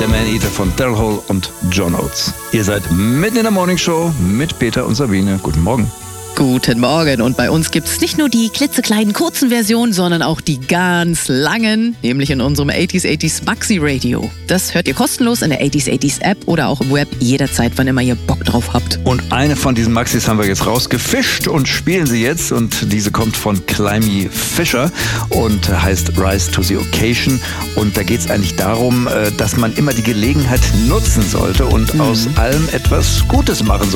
der Man-Eater von Daryl Hall und John Oates. Ihr seid mitten in der Morning Show mit Peter und Sabine. Guten Morgen. Guten Morgen, und bei uns gibt's nicht nur die klitzekleinen kurzen Versionen, sondern auch die ganz langen, nämlich in unserem 80s Maxi Radio. Das hört ihr kostenlos in der 80s App oder auch im Web jederzeit, wann immer ihr Bock drauf habt. Und eine von diesen Maxis haben wir jetzt rausgefischt und spielen sie jetzt, und diese kommt von Climby Fisher und heißt Rise to the Occasion, und da geht es eigentlich darum, dass man immer die Gelegenheit nutzen sollte und aus allem etwas Gutes machen sollte.